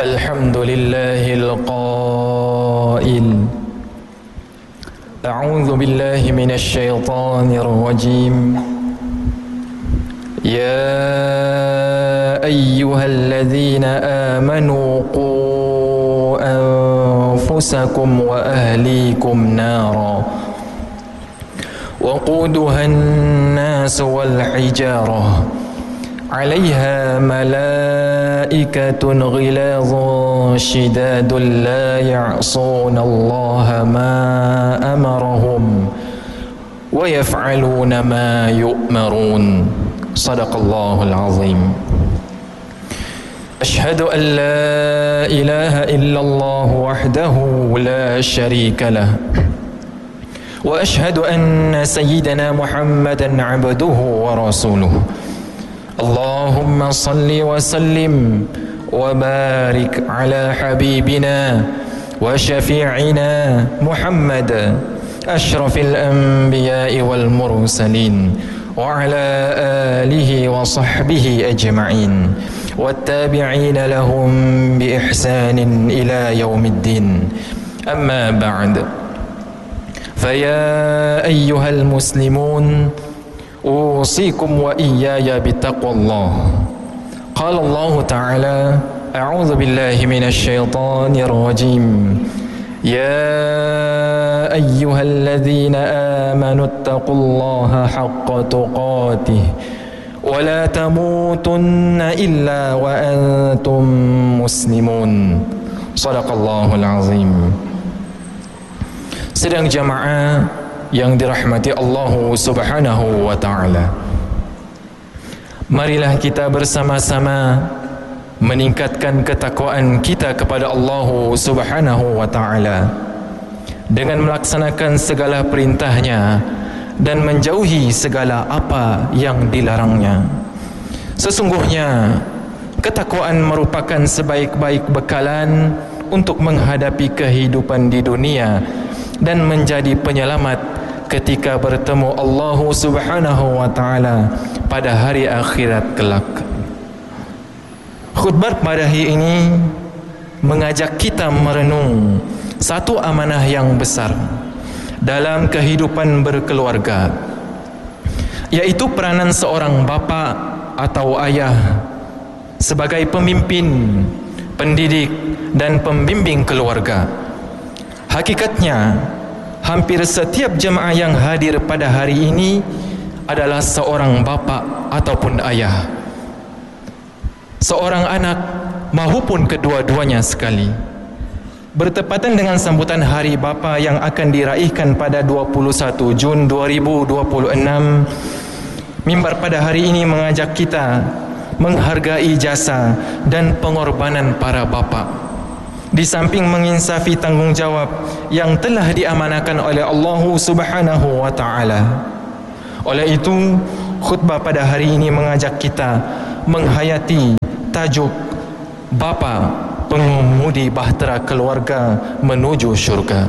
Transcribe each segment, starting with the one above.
الحمد لله القائل أعوذ بالله من الشيطان الرجيم يا أيها الذين آمنوا قوا أنفسكم وأهليكم نارا وقودها الناس والحجارة عليها ملائكة غلاظ شداد لا يعصون الله ما أمرهم ويفعلون ما يؤمرون صدق الله العظيم أشهد أن لا إله إلا الله وحده لا شريك له وأشهد أن سيدنا محمدا عبده ورسوله اللهم صل وسلم وبارك على حبيبنا وشفيعنا محمد أشرف الأنبياء والمرسلين وعلى آله وصحبه أجمعين والتابعين لهم بإحسان إلى يوم الدين أما بعد فيا أيها المسلمون أوصيكم وإياي بتقوى الله قال الله تعالى أعوذ بالله من الشيطان الرجيم يا أيها الذين آمنوا اتقوا الله حق تقاته ولا تموتن إلا وأنتم مسلمون صدق الله العظيم. Sedang jamaah yang dirahmati Allah Subhanahu wa ta'ala, marilah kita bersama-sama meningkatkan ketakwaan kita kepada Allah Subhanahu wa ta'ala dengan melaksanakan segala perintahnya dan menjauhi segala apa yang dilarangnya. Sesungguhnya ketakwaan merupakan sebaik-baik bekalan untuk menghadapi kehidupan di dunia dan menjadi penyelamat ketika bertemu Allah Subhanahu wa ta'ala pada hari akhirat kelak. Khutbah pada hari ini mengajak kita merenung satu amanah yang besar dalam kehidupan berkeluarga, yaitu peranan seorang bapa atau ayah sebagai pemimpin, pendidik dan pembimbing keluarga. Hakikatnya, hampir setiap jemaah yang hadir pada hari ini adalah seorang bapa ataupun ayah, seorang anak maupun kedua-duanya sekali. Bertepatan dengan sambutan Hari Bapa yang akan diraihkan pada 21 Jun 2026, mimbar pada hari ini mengajak kita menghargai jasa dan pengorbanan para bapa, di samping menginsafi tanggungjawab yang telah diamanakan oleh Allah Subhanahu wa ta'ala. Oleh itu, khutbah pada hari ini mengajak kita menghayati tajuk Bapa Pengemudi Bahtera Keluarga Menuju Syurga.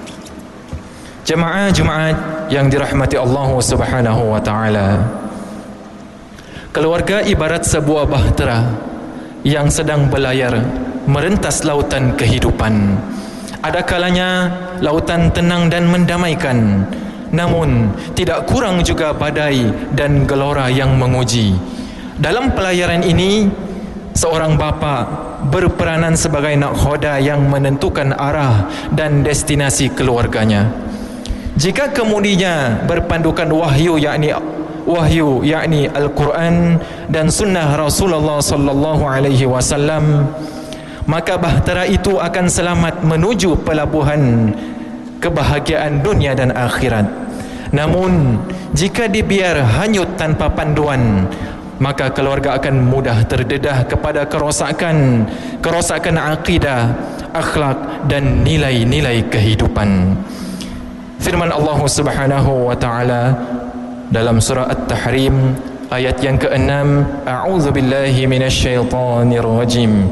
Jemaah-jemaah yang dirahmati Allah Subhanahu wa ta'ala, keluarga ibarat sebuah bahtera yang sedang berlayar merentas lautan kehidupan. Ada kalanya lautan tenang dan mendamaikan, namun tidak kurang juga badai dan gelora yang menguji. Dalam pelayaran ini, seorang bapa berperanan sebagai nakhoda yang menentukan arah dan destinasi keluarganya. Jika kemudinya berpandukan wahyu yakni Al-Quran dan sunnah Rasulullah sallallahu alaihi wasallam, maka bahtera itu akan selamat menuju pelabuhan kebahagiaan dunia dan akhirat. Namun jika dibiar hanyut tanpa panduan, maka keluarga akan mudah terdedah kepada kerosakan akidah, akhlak dan nilai-nilai kehidupan. Firman Allah Subhanahu wa ta'ala dalam surah At-Tahrim ayat yang ke-6, A'udzu billahi minasyaitonir rajim.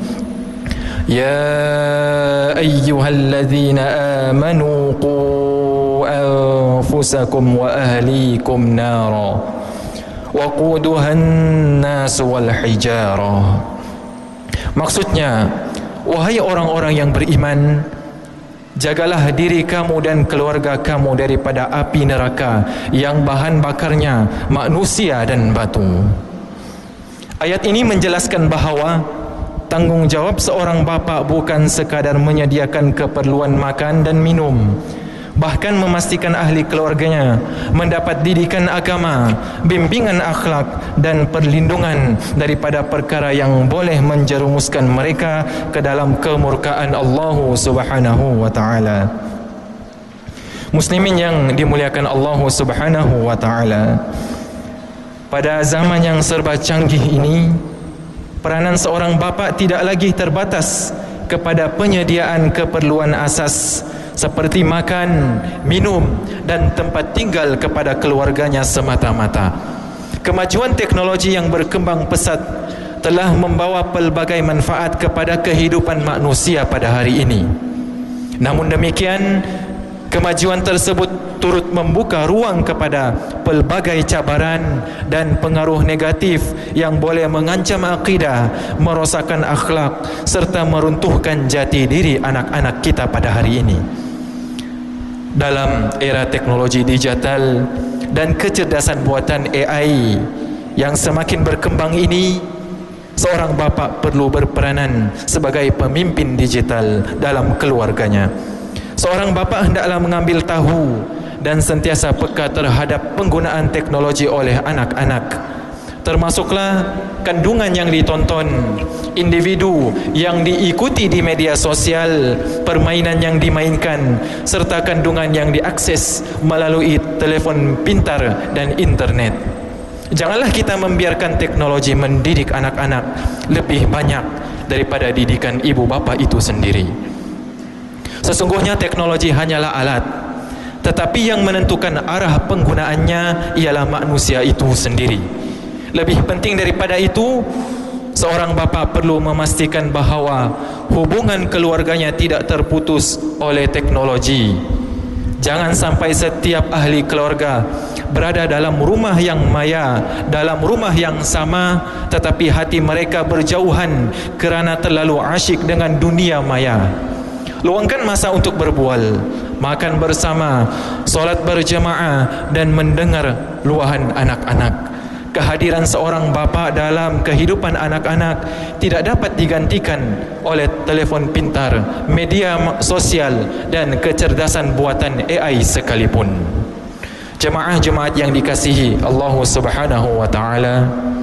Ya ayyuhalladzina amanu qu anfusakum wa ahlikum nara waquduhan nas wal hijarah. Maksudnya, Wahai orang-orang yang beriman, jagalah diri kamu dan keluarga kamu daripada api neraka yang bahan bakarnya manusia dan batu. Ayat ini menjelaskan bahawa tanggungjawab seorang bapa bukan sekadar menyediakan keperluan makan dan minum, bahkan memastikan ahli keluarganya mendapat didikan agama, bimbingan akhlak dan perlindungan daripada perkara yang boleh menjerumuskan mereka ke dalam kemurkaan Allah Subhanahu wa taala. Muslimin yang dimuliakan Allah Subhanahu wa taala, pada zaman yang serba canggih ini, peranan seorang bapa tidak lagi terbatas kepada penyediaan keperluan asas seperti makan, minum dan tempat tinggal kepada keluarganya semata-mata. Kemajuan teknologi yang berkembang pesat telah membawa pelbagai manfaat kepada kehidupan manusia pada hari ini. Namun demikian, kemajuan tersebut turut membuka ruang kepada pelbagai cabaran dan pengaruh negatif yang boleh mengancam akidah, merosakkan akhlak serta meruntuhkan jati diri anak-anak kita pada hari ini. Dalam era teknologi digital dan kecerdasan buatan AI yang semakin berkembang ini, seorang bapa perlu berperanan sebagai pemimpin digital dalam keluarganya. Seorang bapa hendaklah mengambil tahu dan sentiasa peka terhadap penggunaan teknologi oleh anak-anak, termasuklah kandungan yang ditonton, individu yang diikuti di media sosial, permainan yang dimainkan, serta kandungan yang diakses melalui telefon pintar dan internet. Janganlah kita membiarkan teknologi mendidik anak-anak lebih banyak daripada didikan ibu bapa itu sendiri. Sesungguhnya teknologi hanyalah alat, tetapi yang menentukan arah penggunaannya ialah manusia itu sendiri. Lebih penting daripada itu, seorang bapa perlu memastikan bahawa hubungan keluarganya tidak terputus oleh teknologi. Jangan sampai setiap ahli keluarga berada dalam rumah yang maya, dalam rumah yang sama, tetapi hati mereka berjauhan kerana terlalu asyik dengan dunia maya. Luangkan masa untuk berbual, makan bersama, solat berjemaah dan mendengar luahan anak-anak. Kehadiran seorang bapa dalam kehidupan anak-anak tidak dapat digantikan oleh telefon pintar, media sosial dan kecerdasan buatan AI sekalipun. Jemaah-jemaat yang dikasihi Allah Subhanahu wa taala,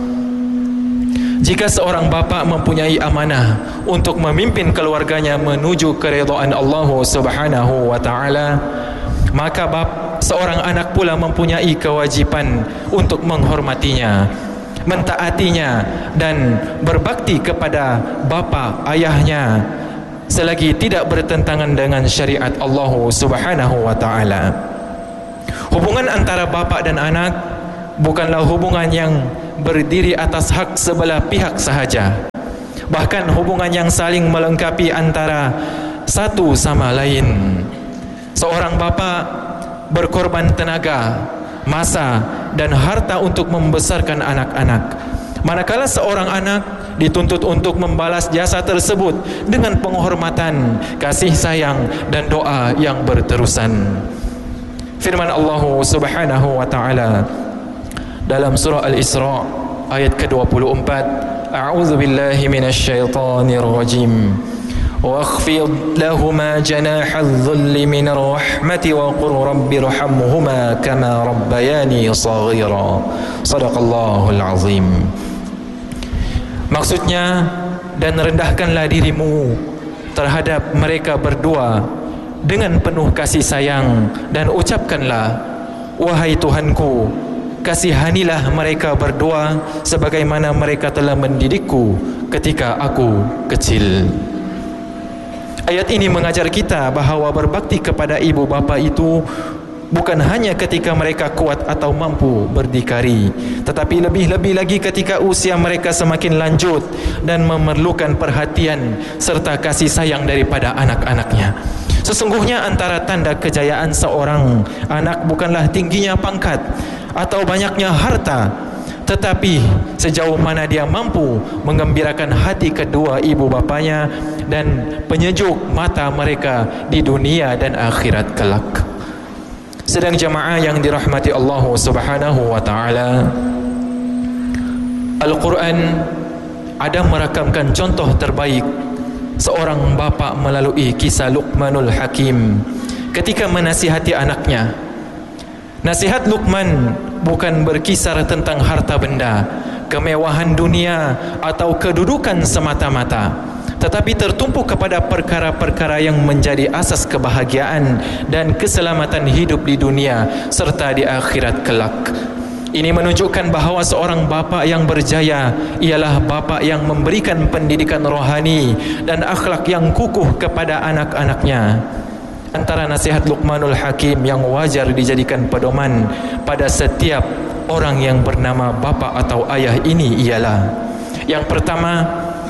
jika seorang bapa mempunyai amanah untuk memimpin keluarganya menuju keridhaan Allah Subhanahu wa taala, maka seorang anak pula mempunyai kewajipan untuk menghormatinya, mentaatinya dan berbakti kepada bapa ayahnya selagi tidak bertentangan dengan syariat Allah Subhanahu wa taala. Hubungan antara bapa dan anak bukanlah hubungan yang berdiri atas hak sebelah pihak sahaja, bahkan hubungan yang saling melengkapi antara satu sama lain. Seorang bapa berkorban tenaga, masa dan harta untuk membesarkan anak-anak, manakala seorang anak dituntut untuk membalas jasa tersebut dengan penghormatan, kasih sayang dan doa yang berterusan. Firman Allah Subhanahu wa taala dalam surah Al-Isra ayat ke-24, A'udzu billahi minasyaitonir rajim. واخفض لهما جناح الذل من الرحمة وقل رب ارحمهما كما ربياني صغيرا. صدق الله العظيم. Maksudnya, dan rendahkanlah dirimu terhadap mereka berdua dengan penuh kasih sayang, dan ucapkanlah, wahai Tuhanku, kasihanilah mereka berdua sebagaimana mereka telah mendidikku ketika aku kecil. Ayat ini mengajar kita bahawa berbakti kepada ibu bapa itu bukan hanya ketika mereka kuat atau mampu berdikari, tetapi lebih-lebih lagi ketika usia mereka semakin lanjut dan memerlukan perhatian serta kasih sayang daripada anak-anaknya. Sesungguhnya antara tanda kejayaan seorang anak bukanlah tingginya pangkat atau banyaknya harta, tetapi sejauh mana dia mampu menggembirakan hati kedua ibu bapanya dan penyejuk mata mereka di dunia dan akhirat kelak. Sedang jemaah yang dirahmati Allah Subhanahu wa taala, Al-Quran ada merakamkan contoh terbaik seorang bapa melalui kisah Luqmanul Hakim ketika menasihati anaknya. Nasihat Luqman bukan berkisar tentang harta benda, kemewahan dunia atau kedudukan semata-mata, tetapi tertumpu kepada perkara-perkara yang menjadi asas kebahagiaan dan keselamatan hidup di dunia serta di akhirat kelak. Ini menunjukkan bahawa seorang bapa yang berjaya ialah bapa yang memberikan pendidikan rohani dan akhlak yang kukuh kepada anak-anaknya. Antara nasihat Luqmanul Hakim yang wajar dijadikan pedoman pada setiap orang yang bernama bapa atau ayah ini ialah: yang pertama,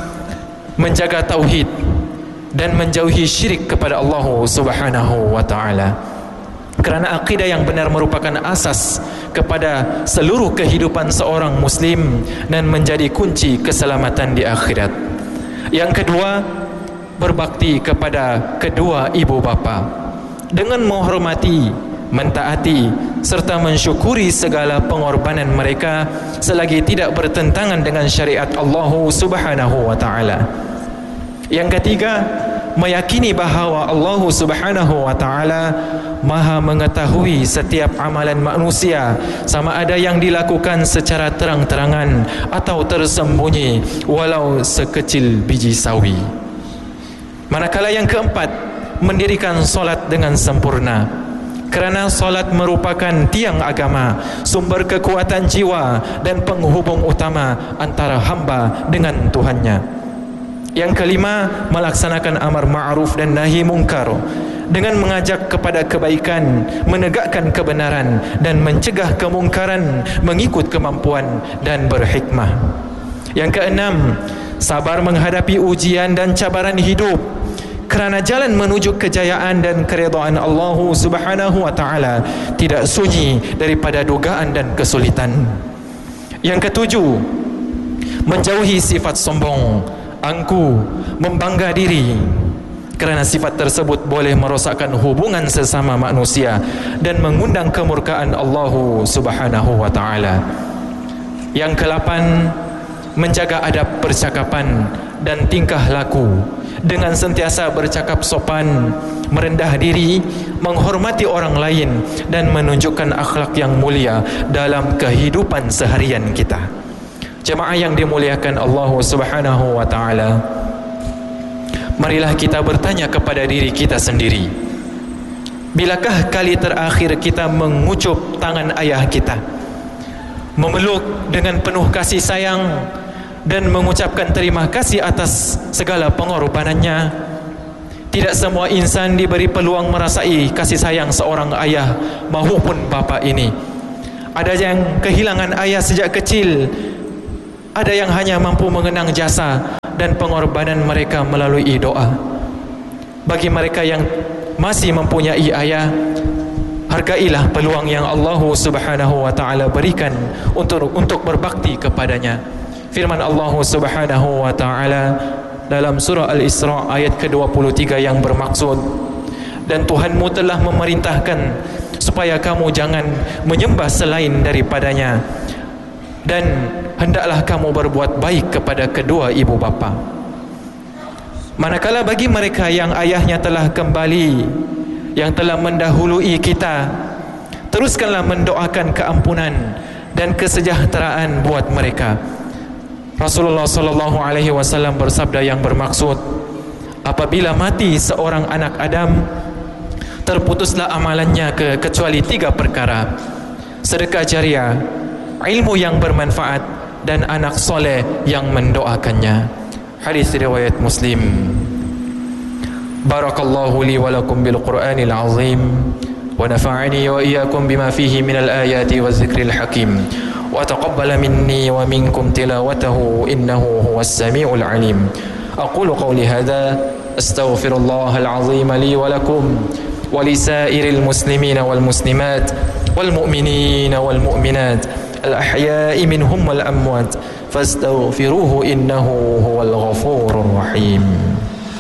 menjaga tauhid dan menjauhi syirik kepada Allah Subhanahu wa taala. Kerana akidah yang benar merupakan asas kepada seluruh kehidupan seorang muslim dan menjadi kunci keselamatan di akhirat. Yang kedua, berbakti kepada kedua ibu bapa dengan menghormati, mentaati serta mensyukuri segala pengorbanan mereka selagi tidak bertentangan dengan syariat Allah Subhanahu wa taala. Yang ketiga, meyakini bahawa Allah Subhanahu wa taala Maha mengetahui setiap amalan manusia, sama ada yang dilakukan secara terang-terangan atau tersembunyi walau sekecil biji sawi. Manakala yang keempat, mendirikan solat dengan sempurna, kerana solat merupakan tiang agama, sumber kekuatan jiwa dan penghubung utama antara hamba dengan Tuhannya. Yang kelima, melaksanakan amar ma'ruf dan nahi mungkar dengan mengajak kepada kebaikan, menegakkan kebenaran dan mencegah kemungkaran mengikut kemampuan dan berhikmah. Yang keenam, sabar menghadapi ujian dan cabaran hidup, kerana jalan menuju kejayaan dan keridhaan Allah Subhanahu wa taala tidak sunyi daripada dugaan dan kesulitan. Yang ketujuh, menjauhi sifat sombong, angku, membangga diri, kerana sifat tersebut boleh merosakkan hubungan sesama manusia dan mengundang kemurkaan Allah Subhanahu wa taala. Yang ke-8, menjaga adab percakapan dan tingkah laku dengan sentiasa bercakap sopan, merendah diri, menghormati orang lain dan menunjukkan akhlak yang mulia dalam kehidupan seharian kita. Jemaah yang dimuliakan Allah Subhanahu wa taala, marilah kita bertanya kepada diri kita sendiri, bilakah kali terakhir kita mengucup tangan ayah kita, memeluk dengan penuh kasih sayang dan mengucapkan terima kasih atas segala pengorbanannya? Tidak semua insan diberi peluang merasai kasih sayang seorang ayah maupun bapa ini. Ada yang kehilangan ayah sejak kecil, ada yang hanya mampu mengenang jasa dan pengorbanan mereka melalui doa. Bagi mereka yang masih mempunyai ayah, hargailah peluang yang Allah Subhanahu wa taala berikan untuk berbakti kepadanya. Firman Allah Subhanahu wa taala dalam surah Al-Isra ayat ke-23 yang bermaksud, dan Tuhanmu telah memerintahkan supaya kamu jangan menyembah selain daripadanya, dan hendaklah kamu berbuat baik kepada kedua ibu bapa. Manakala bagi mereka yang ayahnya telah kembali, yang telah mendahului kita, teruskanlah mendoakan keampunan dan kesejahteraan buat mereka. Rasulullah sallallahu alaihi wasallam bersabda yang bermaksud, apabila mati seorang anak Adam, terputuslah amalannya kecuali 3 perkara: sedekah jariah, ilmu yang bermanfaat, dan anak soleh yang mendoakannya. Hadis riwayat Muslim. Barakallahu li wa lakum bil Qur'anil azim wa nafa'ani wa iyyakum bima fihi minal ayati waz zikril hakim wa taqabbala minni wa minkum tilawatahu innahu huwas samiul alim. Aqulu qawli hadha astaghfirullahal azim li wa lakum wa lisairil muslimina wal muslimat wal mu'minina wal mu'minat al-ahya'i minhum wal amwat fastaghfiruhu innahu huwal ghafurur rahim.